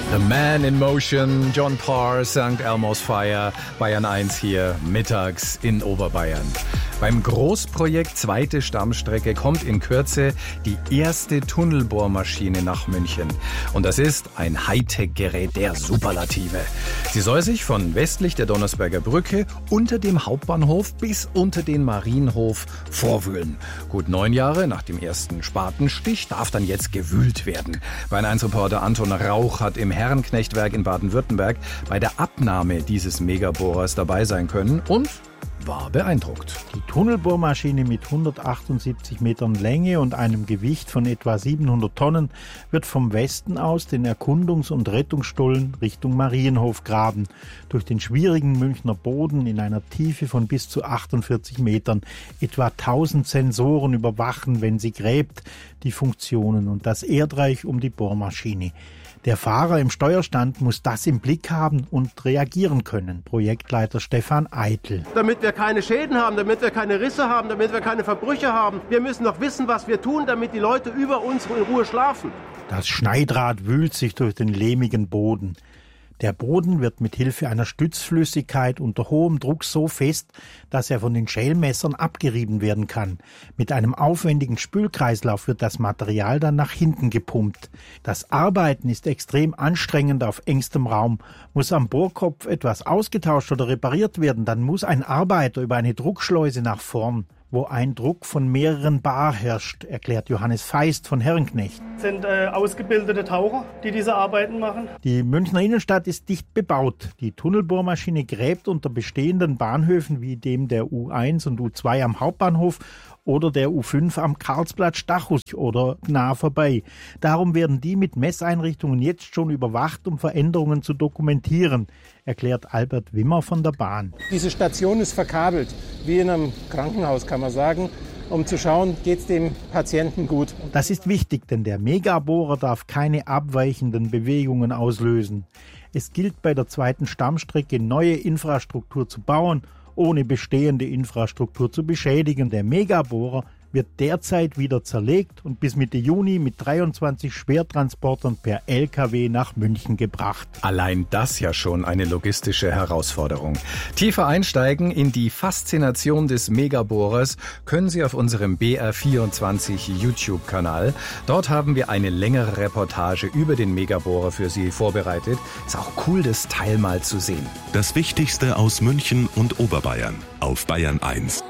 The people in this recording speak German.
The Man in Motion, John Parr, St. Elmo's Fire, Bayern 1 hier, mittags in Oberbayern. Beim Großprojekt Zweite Stammstrecke kommt in Kürze die erste Tunnelbohrmaschine nach München. Und das ist ein Hightech-Gerät der Superlative. Sie soll sich von westlich der Donnersberger Brücke unter dem Hauptbahnhof bis unter den Marienhof vorwühlen. Gut 9 Jahre nach dem ersten Spatenstich darf dann jetzt gewühlt werden. Bayern 1-Reporter Anton Rauch hat im Herrenknechtwerk in Baden-Württemberg bei der Abnahme dieses Megabohrers dabei sein können und war beeindruckt. Die Tunnelbohrmaschine mit 178 Metern Länge und einem Gewicht von etwa 700 Tonnen wird vom Westen aus den Erkundungs- und Rettungsstollen Richtung Marienhof graben. Durch den schwierigen Münchner Boden in einer Tiefe von bis zu 48 Metern. Etwa 1000 Sensoren überwachen, wenn sie gräbt, die Funktionen und das Erdreich um die Bohrmaschine. Der Fahrer im Steuerstand muss das im Blick haben und reagieren können. Projektleiter Stefan Eitel. Damit wir keine Schäden haben, damit wir keine Risse haben, damit wir keine Verbrüche haben. Wir müssen noch wissen, was wir tun, damit die Leute über uns in Ruhe schlafen. Das Schneidrad wühlt sich durch den lehmigen Boden. Der Boden wird mit Hilfe einer Stützflüssigkeit unter hohem Druck so fest, dass er von den Schälmessern abgerieben werden kann. Mit einem aufwendigen Spülkreislauf wird das Material dann nach hinten gepumpt. Das Arbeiten ist extrem anstrengend auf engstem Raum. Muss am Bohrkopf etwas ausgetauscht oder repariert werden, dann muss ein Arbeiter über eine Druckschleuse nach vorn, wo ein Druck von mehreren Bar herrscht, erklärt Johannes Feist von Herrenknecht. Das sind ausgebildete Taucher, die diese Arbeiten machen. Die Münchner Innenstadt ist dicht bebaut. Die Tunnelbohrmaschine gräbt unter bestehenden Bahnhöfen wie dem der U1 und U2 am Hauptbahnhof oder der U5 am Karlsplatz-Stachus oder nah vorbei. Darum werden die mit Messeinrichtungen jetzt schon überwacht, um Veränderungen zu dokumentieren, erklärt Albert Wimmer von der Bahn. Diese Station ist verkabelt, wie in einem Krankenhaus kann man sagen, um zu schauen, geht es dem Patienten gut. Das ist wichtig, denn der Megabohrer darf keine abweichenden Bewegungen auslösen. Es gilt bei der zweiten Stammstrecke, neue Infrastruktur zu bauen, ohne bestehende Infrastruktur zu beschädigen. Der Megabohrer wird derzeit wieder zerlegt und bis Mitte Juni mit 23 Schwertransportern per LKW nach München gebracht. Allein das ja schon eine logistische Herausforderung. Tiefer einsteigen in die Faszination des Megabohrers können Sie auf unserem BR24 YouTube-Kanal. Dort haben wir eine längere Reportage über den Megabohrer für Sie vorbereitet. Ist auch cool, das Teil mal zu sehen. Das Wichtigste aus München und Oberbayern auf Bayern 1.